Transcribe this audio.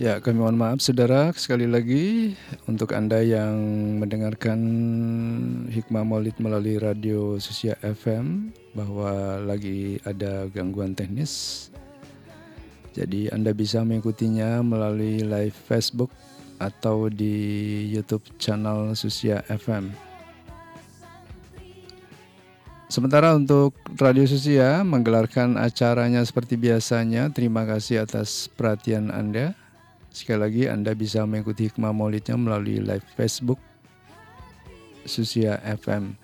Ya, kami mohon maaf saudara sekali lagi untuk Anda yang mendengarkan Hikmah Maulid melalui radio Susia FM bahwa lagi ada gangguan teknis. Jadi Anda bisa mengikutinya melalui live Facebook atau di YouTube channel Susia FM. Sementara untuk Radio Susia menggelarkan acaranya seperti biasanya, terima kasih atas perhatian Anda. Sekali lagi Anda bisa mengikuti Hikmah Maulidnya melalui live Facebook Susia FM.